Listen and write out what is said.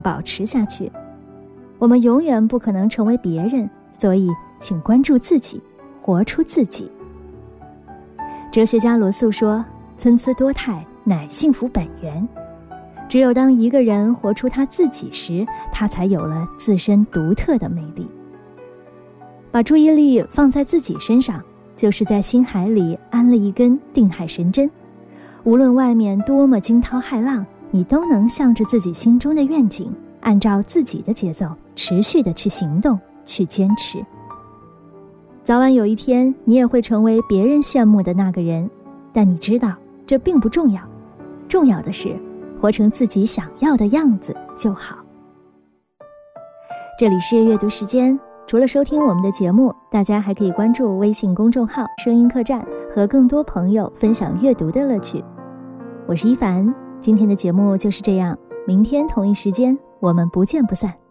保持下去。我们永远不可能成为别人，所以请关注自己，活出自己。哲学家罗素说，参差多态乃幸福本源。只有当一个人活出他自己时，他才有了自身独特的魅力。把注意力放在自己身上，就是在心海里安了一根定海神针。无论外面多么惊涛骇浪，你都能向着自己心中的愿景，按照自己的节奏持续地去行动，去坚持。早晚有一天，你也会成为别人羡慕的那个人，但你知道这并不重要，重要的是活成自己想要的样子就好。这里是阅读时间，除了收听我们的节目，大家还可以关注微信公众号声音客栈，和更多朋友分享阅读的乐趣。我是一凡，今天的节目就是这样，明天同一时间我们不见不散。